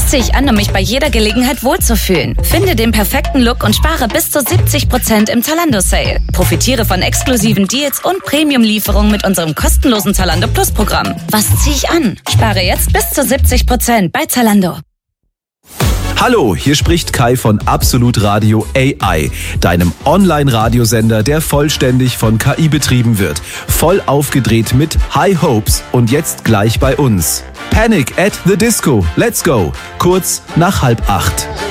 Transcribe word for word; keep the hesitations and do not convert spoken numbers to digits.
ziehe ich an, um mich bei jeder Gelegenheit wohlzufühlen? Finde den perfekten Look und spare bis zu siebzig Prozent im Zalando-Sale. Profitiere von exklusiven Deals und Premium-Lieferungen mit unserem kostenlosen Zalando Plus-Programm. Was ziehe ich an? Spare jetzt bis zu siebzig Prozent bei Zalando. Hallo, hier spricht Kai von Absolut Radio A I, deinem Online-Radiosender, der vollständig von K I betrieben wird. Voll aufgedreht mit High Hopes und jetzt gleich bei uns. Panic at the Disco, let's go, kurz nach halb acht.